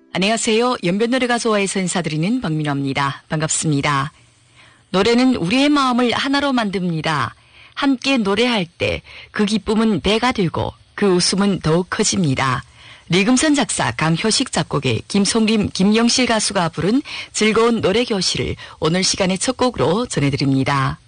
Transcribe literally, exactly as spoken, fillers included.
안녕하세요. 연변노래 가수와에서 인사드리는 박민화입니다. 반갑습니다. 노래는 우리의 마음을 하나로 만듭니다. 함께 노래할 때 그 기쁨은 배가 되고 그 웃음은 더욱 커집니다. 리금선 작사, 강효식 작곡의 김송림, 김영실 가수가 부른 즐거운 노래교실을 오늘 시간의 첫 곡으로 전해드립니다.